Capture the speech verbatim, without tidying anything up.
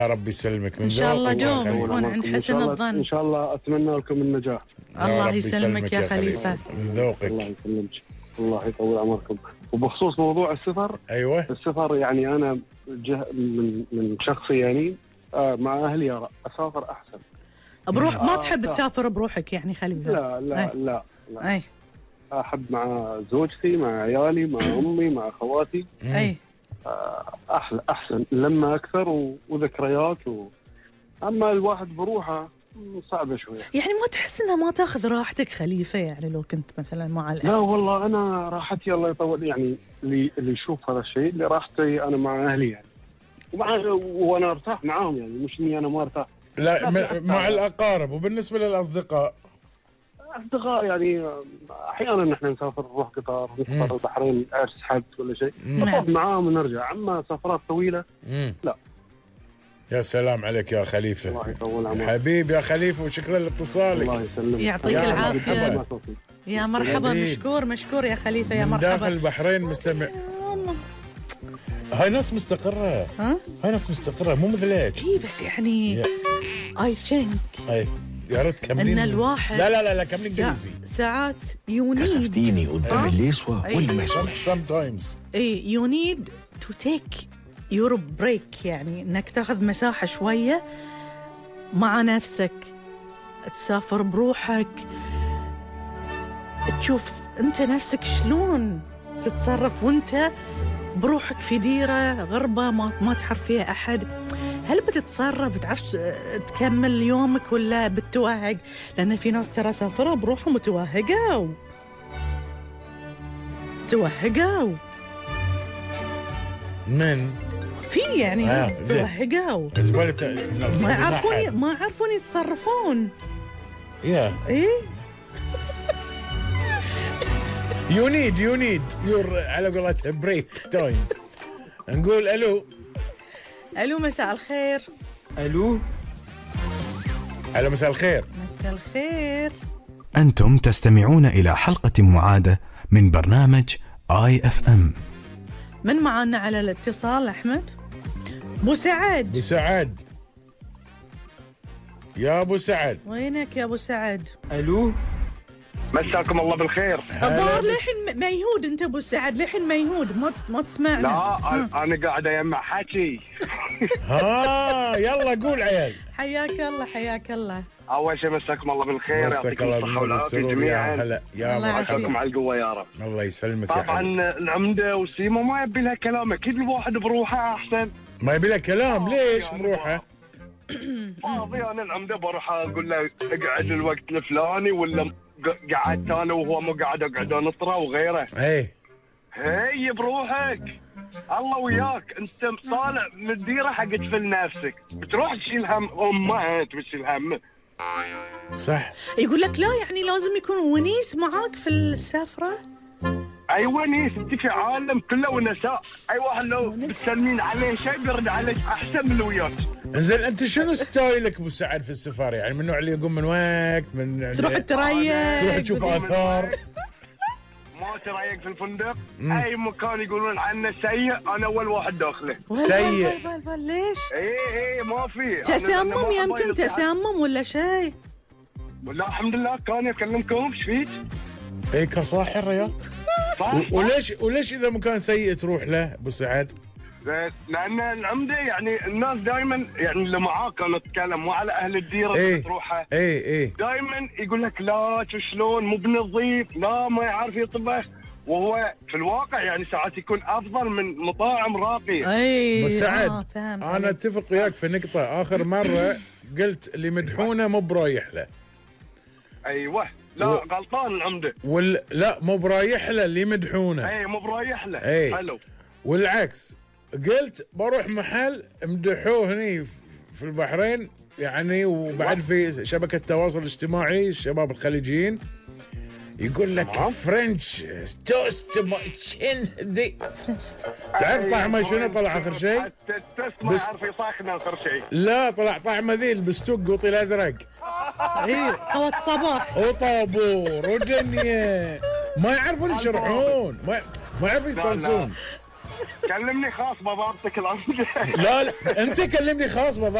يا رب يسلمك من ان شاء الله دوم نكون عند حسن الظن. ان شاء الله اتمنى لكم النجاح. الله يسلمك يا خليفه. من ذوقك. الله يسلمك. الله يطول عمركم. وبخصوص موضوع السفر، ايوه السفر يعني انا جه من من شخصي يعني آه مع اهلي ارى اسافر احسن. بروح ما تحب تسافر بروحك يعني خليفه؟ لا لا أي. لا, لا. اي احب مع زوجتي، مع عيالي، مع امي، مع اخواتي. اي آه احلى احسن لما اكثر و... وذكريات و... اما الواحد بروحه صعبه شويه. يعني ما تحس انها ما تاخذ راحتك خليفه يعني لو كنت مثلا مع الاهل؟ لا والله انا راحتي الله يطول يعني اللي اللي يشوف هذا الشيء اللي راحتي انا مع اهلي يعني ومع وانا ارتاح معاهم يعني مش اني انا ما ارتاح. لا م- مع الاقارب. وبالنسبه للاصدقاء اصدقاء يعني احيانا نحن نسافر نروح قطار نسافر البحرين عرس حد ولا شيء نطلع معاهم ونرجع. اما سفرات طويله مم. لا. يا سلام عليك يا خليفه. الله يطول عمرك حبيب يا خليفه وشكرا لاتصالك. الله يسلمك. يعطيك العافيه. يا مرحبا. حبيب. مشكور مشكور يا خليفه. يا مرحبا. داخل البحرين مستمع. هاي ناس مستقره. ها هاي ناس مستقره مو مثلك. اي بس يعني اي ثينك اي يا ريت كملين. ان الواحد لا لا لا لا كملين انجليزي. ساعات يو نيد كسفتيني قدام اليسوى والمسوى. sometimes اي يو نيد تو تيك يور بريك يعني انك تاخذ مساحه شويه مع نفسك، تسافر بروحك، تشوف انت نفسك شلون تتصرف وانت بروحك في ديره غربه ما ما تعرف فيها احد. هل بتتصرف بتعرف تكمل يومك ولا بتتوهق؟ لان في ناس ترى سافروا بروحهم وتوهقوا توهقوا من في يعني آه، توهقوا زبالة ما يعرفون ما يعرفون يتصرفون. يا ايه يو نيد يو نيد يور على قولتها بريك تايم. نقول الو. الو مساء الخير. الو على مساء الخير. مساء الخير. أنتم تستمعون إلى حلقة معادة من برنامج آي إف إم. من معنا على الاتصال؟ أحمد. أبو سعد. أبو سعد يا أبو سعد وينك يا أبو سعد؟ الو مساكم الله بالخير. الظاهر للحين ميهود أنت أبو سعد، للحين ميهود ما ما تسمعنا. لا ها. انا قاعد اجمع حكي. ها يلا قول عيال. حياك الله حياك الله. اول شيء مساكم الله بالخير. مساك الله بالنور والسرور يا هلا يا مرحبا. على القوه يا رب. الله يسلمك يا طبعا العمده والسيما ما يبي لها كلام، اكيد الواحد بروحه احسن. ما يبي لها كلام. ليش بروحه؟ فاضي انا العمده بروح اقول له اقعد الوقت الفلاني ولا قعدت انا وهو مو قاعد اقعد نطره وغيره. ايه هي بروحك الله وياك. انت طالع من الديره حق تفل نفسك بتروح تشيل هم امها انت بتشيل هم. صح. يقول لك لا يعني لازم يكون ونيس معاك في السفره. اي ونيس. انت في عالم كله ونساء. اي واحد لو بتسلمين عليه شيء بيرد عليك احسن من اللي وياك. انزين انت شنو ستايلك ابو سعد في السفر؟ يعني من النوع اللي يقوم من وقت من تروح تريق تروح تشوف اثار؟ ما تريق في الفندق. مم. اي مكان يقولون عنه سيء انا اول واحد داخله. سيء. ليش؟ اي اي ما في تسمم يمكن تسمم ولا شيء. لا الحمد لله كان يكلمكم ايش فيك؟ اي كصاحي الريال. صح. وليش وليش اذا مكان سيء تروح له ابو سعد؟ لان العمده يعني الناس دائما يعني اللي معاه كانوا يتكلم مو على اهل الديره اللي ايه تروحها. اي اي دائما يقول لك لا شلون مو بنظيف، لا ما يعرف يطبخ، وهو في الواقع يعني ساعات يكون افضل من مطاعم راقيه. اي ابو سعد آه انا اتفق وياك في نقطه. اخر مره قلت اللي مدحونه مو برايح له. ايوه لا و... غلطان العمده. وال... لا مو برايح له اللي مدحونه. اي مو برايح له. اي حلو. والعكس قلت بروح محل مدحوه هني في البحرين يعني. وبعد في شبكه التواصل الاجتماعي الشباب الخليجيين يقول لك فرنش توست تشين دي. تعرف طعمه شنو طلع اخر شيء؟ التوست ما يعرف يصاخنا اخر شيء. لا طلع طعمه ذي البستوك قوطي الازرق. اي قهوة صباح وطابور ودنيا ما يعرفون يشرحون. ما ما يعرفون يستانسون. كلمني خاص بابا اعطيك العافيه. لا لا انت كلمني خاص بابا.